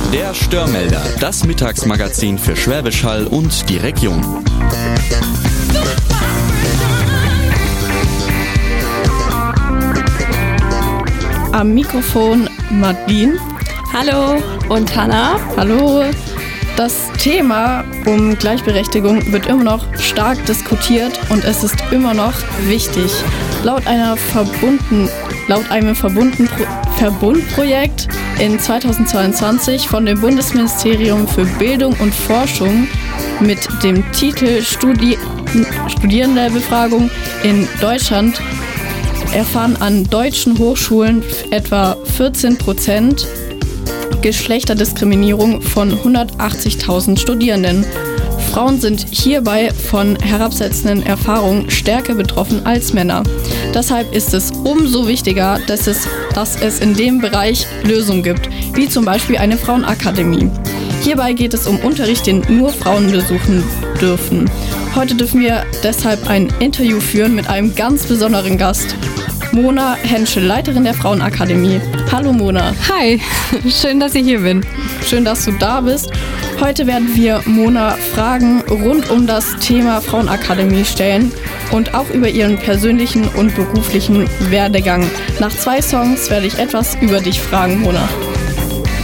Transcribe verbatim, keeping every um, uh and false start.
Der Störmelder, das Mittagsmagazin für Schwäbisch Hall und die Region. Am Mikrofon Madeleine. Hallo. Und Hannah. Hallo. Das Thema um Gleichberechtigung wird immer noch stark diskutiert und es ist immer noch wichtig. Laut einer verbunden, laut einem verbunden Pro, Verbundprojekt in zweitausendzweiundzwanzig von dem Bundesministerium für Bildung und Forschung mit dem Titel Studi- Studierendenbefragung in Deutschland erfahren an deutschen Hochschulen etwa vierzehn Prozent Geschlechterdiskriminierung von hundertachtzigtausend Studierenden. Frauen sind hierbei von herabsetzenden Erfahrungen stärker betroffen als Männer. Deshalb ist es umso wichtiger, dass es, dass es in dem Bereich Lösungen gibt, wie zum Beispiel eine Frauenakademie. Hierbei geht es um Unterricht, den nur Frauen besuchen dürfen. Heute dürfen wir deshalb ein Interview führen mit einem ganz besonderen Gast. Mona Henschel, Leiterin der Frauenakademie. Hallo Mona. Hi, schön, dass ich hier bin. Schön, dass du da bist. Heute werden wir Mona Fragen rund um das Thema Frauenakademie stellen und auch über ihren persönlichen und beruflichen Werdegang. Nach zwei Songs werde ich etwas über dich fragen, Mona.